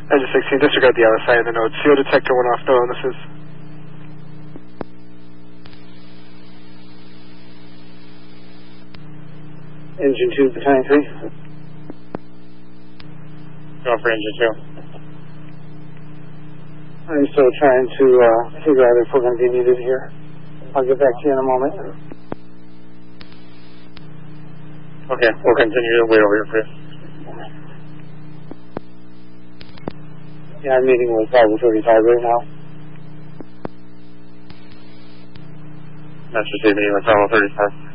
Engine 16, disregard the LSI and the node. CO detector went off, no illnesses. Engine 2, battalion 3. Going for engine 2. I'm still trying to figure out if we're going to be needed here. I'll get back to you in a moment. Okay, we'll continue to wait over here for you. Yeah, I'm meeting with Bravo 35 right now. Master State meeting with Bravo 35.